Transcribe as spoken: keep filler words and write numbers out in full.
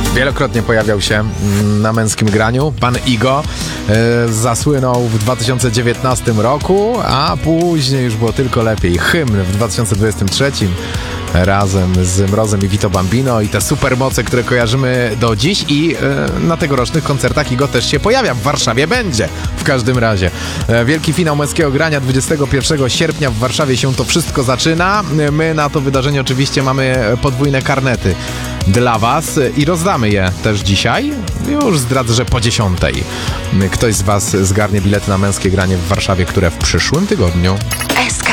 Wielokrotnie pojawiał się na Męskim Graniu. Pan Igo e, zasłynął w dwa tysiące dziewiętnastym roku, a później już było tylko lepiej. Hymn w dwa tysiące dwudziestym trzecim razem z Mrozem i Vito Bambino i te supermoce, które kojarzymy do dziś i e, na tegorocznych koncertach Igo też się pojawia. W Warszawie będzie w każdym razie. E, wielki finał Męskiego Grania dwudziestego pierwszego sierpnia w Warszawie się to wszystko zaczyna. My na to wydarzenie oczywiście mamy podwójne karnety dla was i rozdamy je też dzisiaj. Już zdradzę, że po dziesiątej. Ktoś z was zgarnie bilety na Męskie Granie w Warszawie, które w przyszłym tygodniu.